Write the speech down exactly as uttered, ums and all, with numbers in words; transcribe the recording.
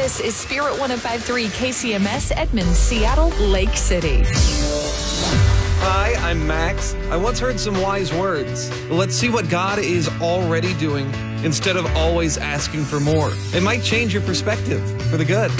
This is Spirit one oh five point three K C M S, Edmond, Seattle, Lake City. Hi, I'm Max. I once heard some wise words. Let's see what God is already doing instead of always asking for more. It might change your perspective for the good.